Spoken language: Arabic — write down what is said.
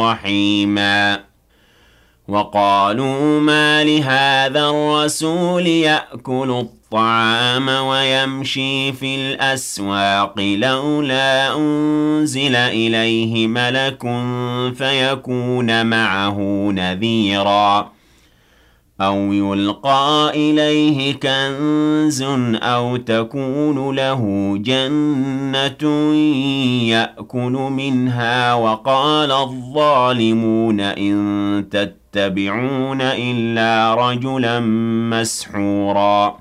رحيما وقالوا ما لهذا الرسول يأكل الطعام ويمشي في الأسواق لولا أنزل إليه ملك فيكون معه نذيرا أو يلقى إليه كنز أو تكون له جنة يأكل منها وقال الظالمون إن تتبعون إلا رجلا مسحورا